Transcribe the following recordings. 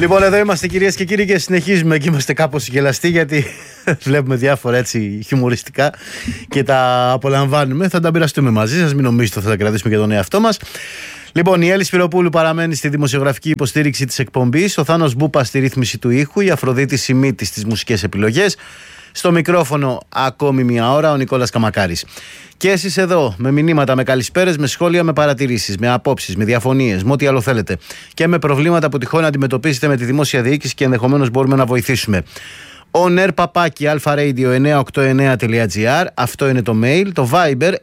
Λοιπόν, εδώ είμαστε κυρίες και κύριοι και συνεχίζουμε και είμαστε κάπως γελαστοί γιατί βλέπουμε διάφορα έτσι χιουμοριστικά και τα απολαμβάνουμε. Θα τα μοιραστούμε μαζί σας, μην νομίζετε ότι θα τα κρατήσουμε για τον εαυτό μας. Λοιπόν, η Έλλη Σπυροπούλου παραμένει στη δημοσιογραφική υποστήριξη της εκπομπής, ο Θάνος Μπούπας στη ρύθμιση του ήχου, η Αφροδίτη Σιμίτη στις μουσικές επιλογές. Στο μικρόφωνο ακόμη μία ώρα ο Νικόλας Καμακάρης. Και εσείς εδώ με μηνύματα, με καλησπέρες, με σχόλια, με παρατηρήσεις, με απόψεις, με διαφωνίες, με ό,τι άλλο θέλετε. Και με προβλήματα που τυχόν αντιμετωπίζετε με τη δημόσια διοίκηση και ενδεχομένως μπορούμε να βοηθήσουμε. onair@alpharadio989.gr, αυτό είναι το mail. Το Viber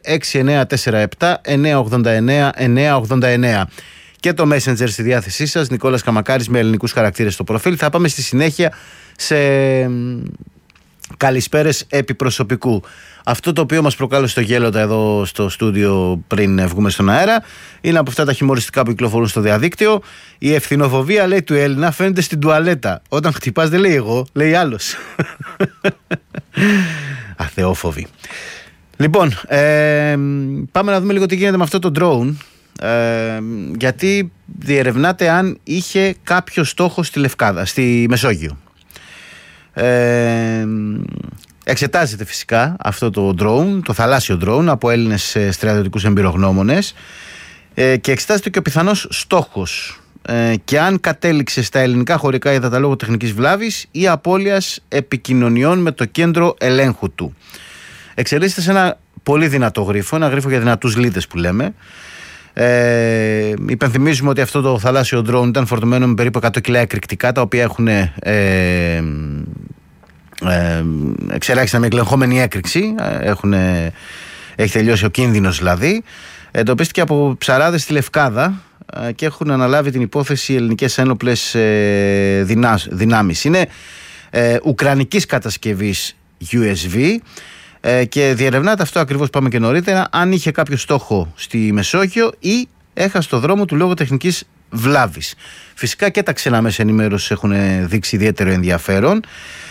6947-989-989. Και το Messenger στη διάθεσή σας, Νικόλας Καμακάρης με ελληνικούς χαρακτήρες στο προφίλ. Θα πάμε στη συνέχεια σε καλησπέρες επί προσωπικού. Αυτό το οποίο μας προκάλεσε το γέλοτα εδώ στο στούντιο πριν βγούμε στον αέρα είναι από αυτά τα χιουμοριστικά που κυκλοφορούν στο διαδίκτυο. Η ευθυνοφοβία, λέει, του Έλληνα φαίνεται στην τουαλέτα. Όταν χτυπάς δεν λέει εγώ, λέει άλλος. Αθεόφοβοι. Λοιπόν, πάμε να δούμε λίγο τι γίνεται με αυτό το drone. Γιατί διερευνάται αν είχε κάποιο στόχο στη Λευκάδα, στη Μεσόγειο. Εξετάζεται φυσικά αυτό το drone, το θαλάσσιο drone, από Έλληνες στρατιωτικούς εμπειρογνώμονες και εξετάζεται και ο πιθανός στόχος και αν κατέληξε στα ελληνικά χωρικά ύδατα λόγω τεχνικής βλάβης ή απώλειας επικοινωνιών με το κέντρο ελέγχου του. Εξελίσσεται σε ένα πολύ δυνατό γρίφο, ένα γρίφο για δυνατούς λίτες που λέμε. Υπενθυμίζουμε ότι αυτό το θαλάσσιο drone ήταν φορτωμένο με περίπου 100 κιλά εκρηκτικά, τα οποία έχουν εξελάχιστα με εκλεγχόμενη έκρηξη. Έχει τελειώσει ο κίνδυνος δηλαδή. Εντοπίστηκε από ψαράδες στη Λευκάδα και έχουν αναλάβει την υπόθεση οι ελληνικές ένοπλες δυνάμεις. Είναι ουκρανικής κατασκευής USV και διερευνάται αυτό ακριβώς, πάμε και νωρίτερα, αν είχε κάποιο στόχο στη Μεσόγειο ή έχασε το δρόμο του λόγω τεχνικής βλάβης. Φυσικά και τα ξένα μέσα ενημέρωσης έχουν δείξει ιδιαίτερο ενδιαφέρον.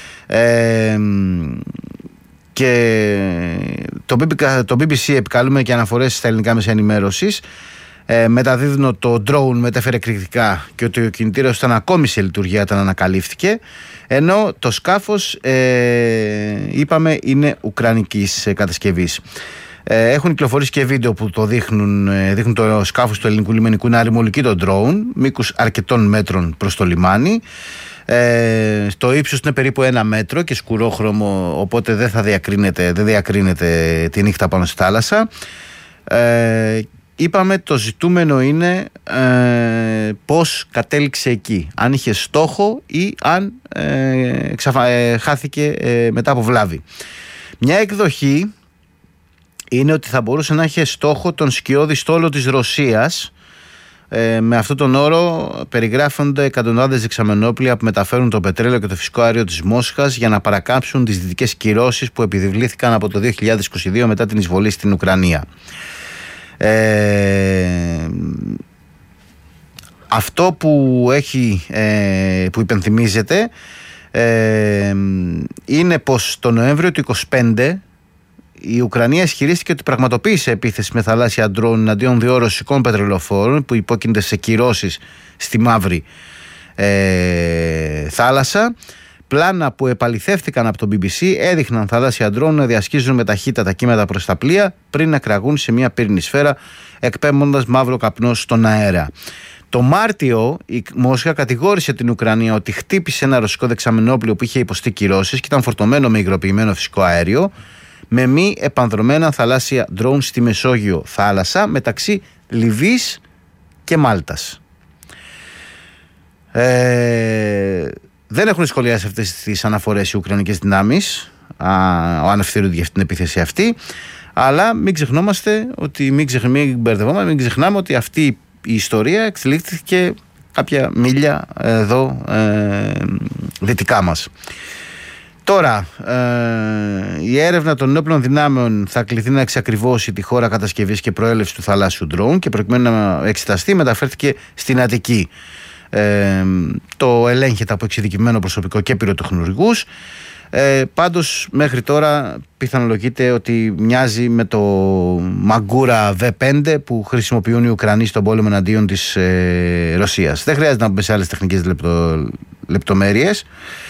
Και το BBC, επικαλούμε και αναφορές στα ελληνικά μέσα ενημέρωσης, μεταδίδουν το drone μετέφερε εκρηκτικά και ότι ο κινητήρας ήταν ακόμη σε λειτουργία όταν ανακαλύφθηκε, ενώ το σκάφος είπαμε είναι ουκρανικής κατασκευής. Έχουν κυκλοφορήσει και βίντεο που το δείχνουν το σκάφος του ελληνικού λιμενικού να ρημολικεί το drone μήκους αρκετών μέτρων προς το λιμάνι. Το ύψος είναι περίπου 1 μέτρο και σκουρόχρωμο, οπότε δεν διακρίνεται τη νύχτα πάνω στη θάλασσα. Είπαμε το ζητούμενο είναι πώς κατέληξε εκεί, αν είχε στόχο ή αν χάθηκε μετά από βλάβη. Μια εκδοχή είναι ότι θα μπορούσε να είχε στόχο τον σκιώδη στόλο της Ρωσίας. Με αυτόν τον όρο περιγράφονται εκατοντάδες δεξαμενόπλια που μεταφέρουν το πετρέλαιο και το φυσικό αέριο της Μόσχας για να παρακάμψουν τις δυτικές κυρώσεις που επιβλήθηκαν από το 2022 μετά την εισβολή στην Ουκρανία. Αυτό που υπενθυμίζεται είναι πως το Νοέμβριο του 2025 η Ουκρανία ισχυρίστηκε ότι πραγματοποίησε επίθεση με θαλάσσια ντρόουν εναντίον 2 ρωσικών πετρελοφόρων που υπόκεινται σε κυρώσεις στη Μαύρη θάλασσα. Πλάνα που επαληθεύτηκαν από το BBC έδειχναν θαλάσσια ντρόουν να διασχίζουν με ταχύτατα κύματα προς τα πλοία πριν να κραγούν σε μια πύρινη σφαίρα, εκπέμποντας μαύρο καπνό στον αέρα. Το Μάρτιο η Μόσχα κατηγόρησε την Ουκρανία ότι χτύπησε ένα ρωσικό δεξαμενόπλιο που είχε υποστεί κυρώσεις και ήταν φορτωμένο με υγροποιημένο φυσικό αέριο, με μη επανδρομένα θαλάσσια ντρόουν στη Μεσόγειο θάλασσα μεταξύ Λιβύης και Μάλτας. Δεν έχουν σχολιάσει αυτές τις αναφορές οι ουκρανικές δυνάμεις, ο ανευθύνονται για αυτήν την επίθεση αυτή, αλλά μην ξεχνάμε ότι αυτή η ιστορία εξελίχθηκε κάποια μίλια εδώ δυτικά μας. Τώρα, η έρευνα των ενόπλων δυνάμεων θα κληθεί να εξακριβώσει τη χώρα κατασκευής και προέλευση του θαλάσσιου ντρόουν και προκειμένου να εξεταστεί μεταφέρθηκε στην Αττική. Το ελέγχεται από εξειδικευμένο προσωπικό και πυροτεχνουργούς. Πάντως μέχρι τώρα πιθανολογείται ότι μοιάζει με το Μαγκούρα V5 που χρησιμοποιούν οι Ουκρανοί στον πόλεμο εναντίον της Ρωσίας. Δεν χρειάζεται να μπούμε σε άλλες τεχνικές λεπτομέρειες.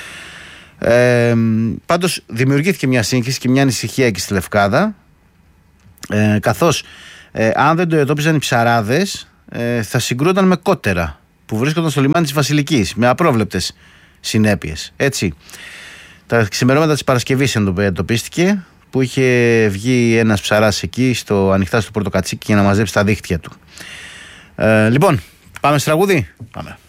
Πάντως δημιουργήθηκε μια σύγχυση και μια ανησυχία εκεί στη Λευκάδα, καθώς αν δεν το εντόπιζαν οι ψαράδες θα συγκρούταν με κότερα που βρίσκονταν στο λιμάνι της Βασιλικής με απρόβλεπτες συνέπειες. Έτσι, τα ξημερώματα της Παρασκευής εντοπίστηκε που είχε βγει ένας ψαράς εκεί ανοιχτά στο Πορτοκατσίκι για να μαζέψει τα δίχτυα του. Λοιπόν, πάμε στο τραγούδι. Πάμε.